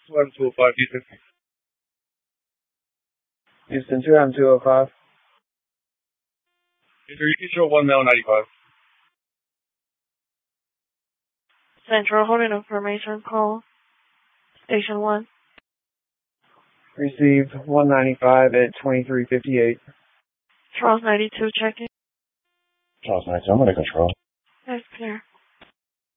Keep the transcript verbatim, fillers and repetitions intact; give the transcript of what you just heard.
one two five Houston. Houston two M two oh five. You can show one male ninety-five. Central holding information call. Station one. Received one ninety-five at twenty-three fifty-eight. Charles ninety-two checking. Charles ninety-two, I'm under control. That's clear.